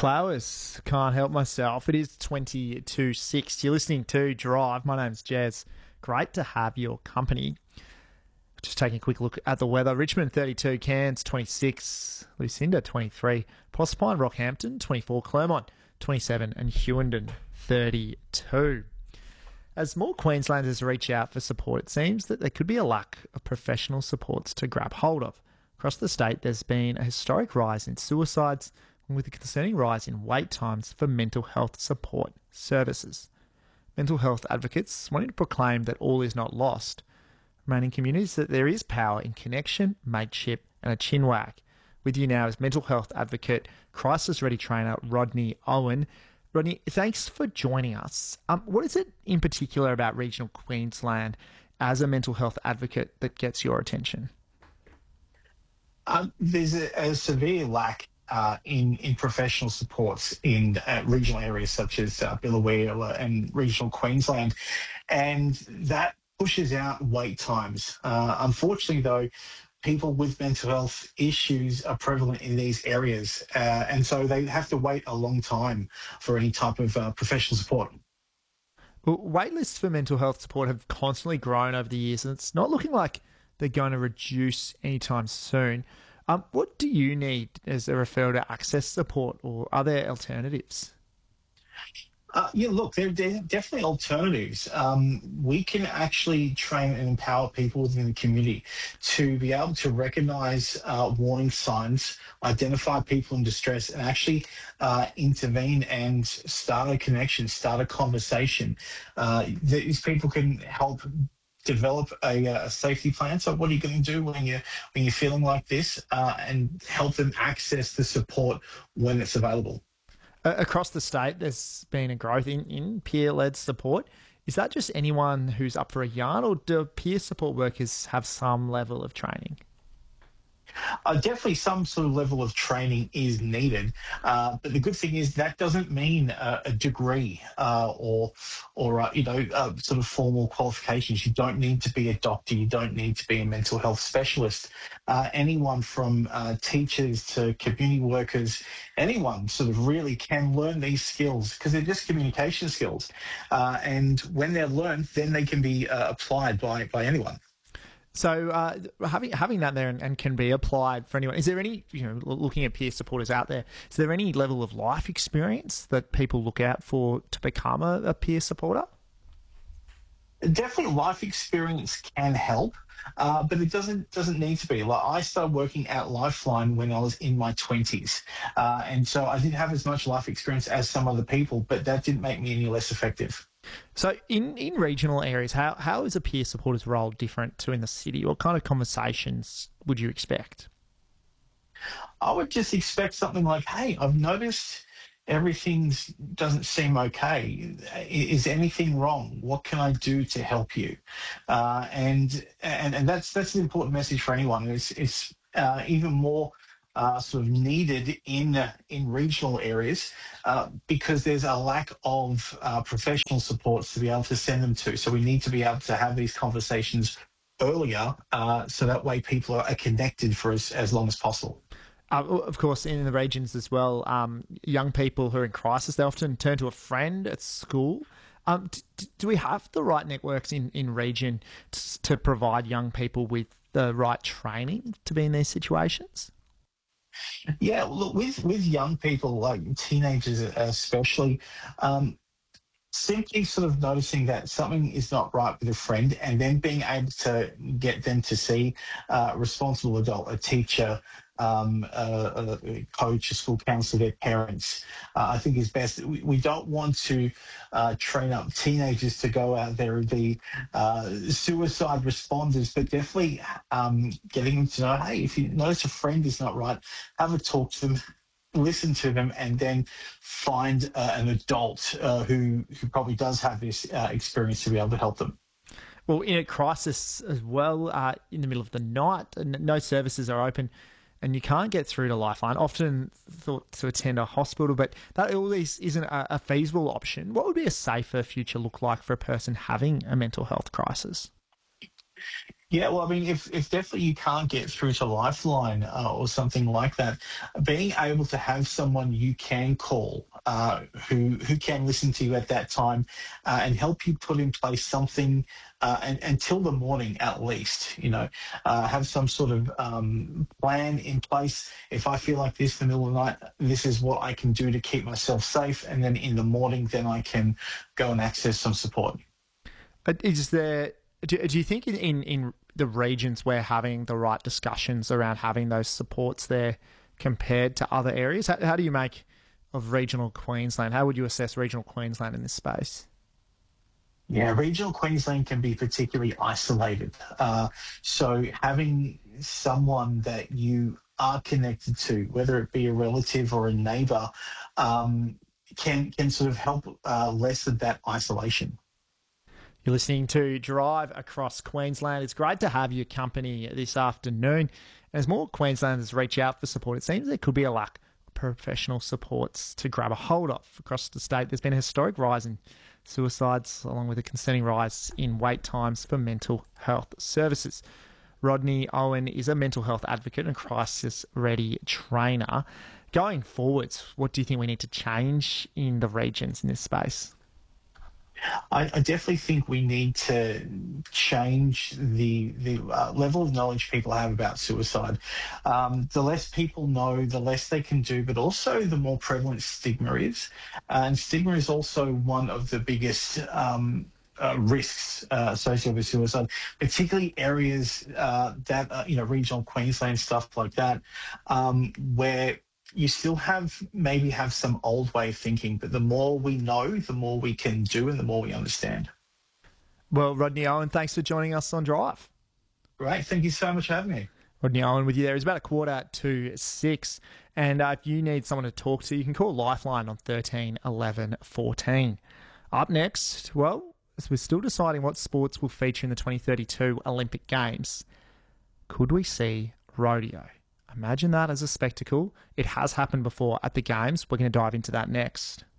Flowers, can't help myself. It is 22:06. You're listening to Drive. My name's Jez. Great to have your company. Just taking a quick look at the weather. Richmond 32, Cairns 26, Lucinda 23, Proserpine, Rockhampton 24, Clermont 27 and Hughenden 32. As more Queenslanders reach out for support, it seems that there could be a lack of professional supports to grab hold of. Across the state, there's been a historic rise in suicides, with a concerning rise in wait times for mental health support services. Mental health advocates wanting to proclaim that all is not lost, reminding communities that there is power in connection, mateship and a chin wag. With you now is mental health advocate, crisis ready trainer Rodney Owen. Rodney, thanks for joining us. What is it in particular about regional Queensland as a mental health advocate that gets your attention? There's a severe lack in professional supports in regional areas such as Billawea and regional Queensland, and that pushes out wait times. Unfortunately, though, people with mental health issues are prevalent in these areas, and so they have to wait a long time for any type of professional support. Well, wait lists for mental health support have constantly grown over the years, and it's not looking like they're going to reduce anytime soon. What do you need as a referral to access support, or are there alternatives? Look, there are definitely alternatives. We can actually train and empower people within the community to be able to recognise warning signs, identify people in distress, and actually intervene and start a connection, start a conversation. These people can help develop a safety plan. So what are you going to do when you're feeling like this, and help them access the support when it's available? Across the state, there's been a growth in peer-led support. Is that just anyone who's up for a yarn, or do peer support workers have some level of training? Definitely some sort of level of training is needed, but the good thing is that doesn't mean a degree or sort of formal qualifications. You don't need to be a doctor. You don't need to be a mental health specialist. Anyone from teachers to community workers, anyone sort of really can learn these skills because they're just communication skills. And when they're learned, then they can be applied by anyone. So having that there and can be applied for anyone, is there any, looking at peer supporters out there, is there any level of life experience that people look out for to become a peer supporter? Definitely life experience can help, but it doesn't need to be. Like, I started working at Lifeline when I was in my 20s, and so I didn't have as much life experience as some other people, but that didn't make me any less effective. So in regional areas, how is a peer supporter's role different to in the city? What kind of conversations would you expect? I would just expect something like, hey, I've noticed everything doesn't seem okay. Is anything wrong? What can I do to help you? And that's an important message for anyone. It's even more sort of needed in regional areas because there's a lack of professional supports to be able to send them to. So we need to be able to have these conversations earlier so that way people are connected for as long as possible. Of course, in the regions as well, young people who are in crisis, they often turn to a friend at school. Do we have the right networks in region to provide young people with the right training to be in these situations? Yeah, look, with young people, like teenagers especially, simply sort of noticing that something is not right with a friend and then being able to get them to see a responsible adult, a teacher, a coach, a school counsellor, their parents, I think is best. We don't want to train up teenagers to go out there and be suicide responders, but definitely getting them to know, hey, if you notice a friend is not right, have a talk to them, listen to them, and then find an adult who probably does have this experience to be able to help them. Well, in a crisis as well, in the middle of the night, no services are open, and you can't get through to Lifeline, often thought to attend a hospital, but that all this isn't a feasible option. What would be a safer future look like for a person having a mental health crisis? Yeah, well, I mean, if definitely you can't get through to Lifeline or something like that, being able to have someone you can call who can listen to you at that time and help you put in place something until the morning at least, have some sort of plan in place. If I feel like this in the middle of the night, this is what I can do to keep myself safe, and then in the morning, then I can go and access some support. Is there? Do you think in the regions we're having the right discussions around having those supports there compared to other areas? How do you make of regional Queensland? How would you assess regional Queensland in this space? Yeah, regional Queensland can be particularly isolated. So having someone that you are connected to, whether it be a relative or a neighbour, um, can sort of help lessen that isolation. You're listening to Drive Across Queensland. It's great to have your company this afternoon. As more Queenslanders reach out for support, it seems there could be a lack of professional supports to grab a hold of across the state. There's been a historic rise in suicides, along with a concerning rise in wait times for mental health services. Rodney Owen is a mental health advocate and crisis-ready trainer. Going forwards, what do you think we need to change in the regions in this space? I definitely think we need to change the level of knowledge people have about suicide. The less people know, the less they can do, but also the more prevalent stigma is. And stigma is also one of the biggest risks associated with suicide, particularly areas that, regional Queensland, stuff like that, where you still maybe have some old way of thinking, but the more we know, the more we can do and the more we understand. Well, Rodney Owen, thanks for joining us on Drive. Great. Thank you so much for having me. Rodney Owen with you there. It's about 5:45. And if you need someone to talk to, you can call Lifeline on 13 11 14. Up next, well, as we're still deciding what sports will feature in the 2032 Olympic Games, could we see rodeo? Imagine that as a spectacle. It has happened before at the Games. We're going to dive into that next.